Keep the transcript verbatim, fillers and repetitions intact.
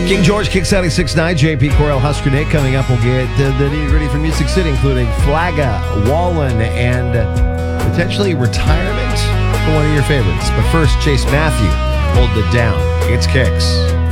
King George, Kick seventy-six point nine, J P Coral, Husker Nick. Coming up, we'll get uh, the nitty-gritty from Music City, including Flagga, Wallen, and uh, potentially retirement for one of your favorites. But first, Chase Matthew, Hold It Down. It's Kicks.